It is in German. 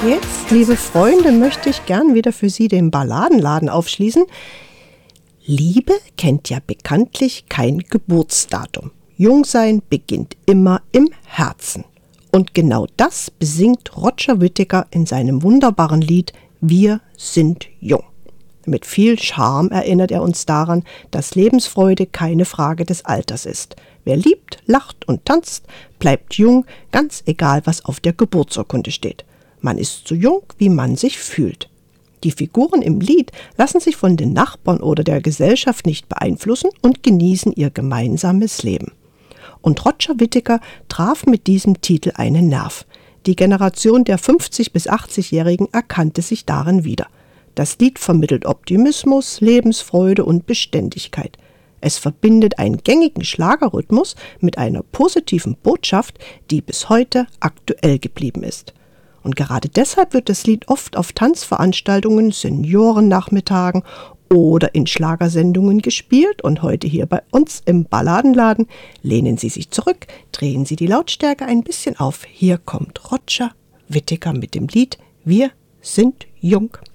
Jetzt, liebe Freunde, möchte ich gern wieder für Sie den Balladenladen aufschließen. Liebe kennt ja bekanntlich kein Geburtsdatum. Jungsein beginnt immer im Herzen. Und genau das besingt Roger Whittaker in seinem wunderbaren Lied Wir sind jung. Mit viel Charme erinnert er uns daran, dass Lebensfreude keine Frage des Alters ist. Wer liebt, lacht und tanzt, bleibt jung, ganz egal, was auf der Geburtsurkunde steht. Man ist so jung, wie man sich fühlt. Die Figuren im Lied lassen sich von den Nachbarn oder der Gesellschaft nicht beeinflussen und genießen ihr gemeinsames Leben. Und Roger Whittaker traf mit diesem Titel einen Nerv. Die Generation der 50- bis 80-Jährigen erkannte sich darin wieder. Das Lied vermittelt Optimismus, Lebensfreude und Beständigkeit. Es verbindet einen gängigen Schlagerrhythmus mit einer positiven Botschaft, die bis heute aktuell geblieben ist. Und gerade deshalb wird das Lied oft auf Tanzveranstaltungen, Seniorennachmittagen oder in Schlagersendungen gespielt. Und heute hier bei uns im Balladenladen lehnen Sie sich zurück, drehen Sie die Lautstärke ein bisschen auf. Hier kommt Roger Whittaker mit dem Lied Wir sind jung.